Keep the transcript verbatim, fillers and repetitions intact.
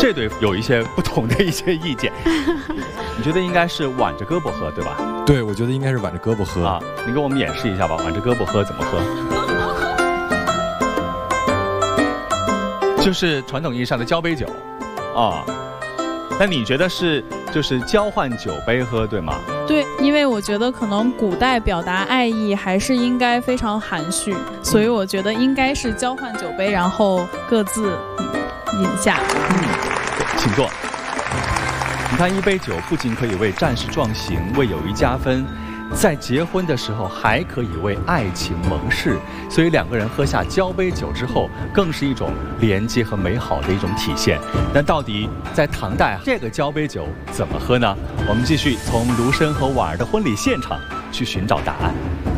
这对有一些不同的一些意见。你觉得应该是挽着胳膊喝，对吧？ 对，我觉得应该是挽着胳膊喝啊。你给我们演示一下吧，挽着胳膊喝怎么喝？就是传统意义上的交杯酒，啊。那你觉得是就是交换酒杯喝，对吗？ 对，因为我觉得可能古代表达爱意还是应该非常含蓄，所以我觉得应该是交换酒杯，然后各自饮下。 嗯，请坐。你看，一杯酒不仅可以为战士壮行，为友谊加分，在结婚的时候还可以为爱情盟誓，所以两个人喝下交杯酒之后，更是一种连接和美好的一种体现。那到底在唐代这个交杯酒怎么喝呢？我们继续从卢生和婉儿的婚礼现场去寻找答案。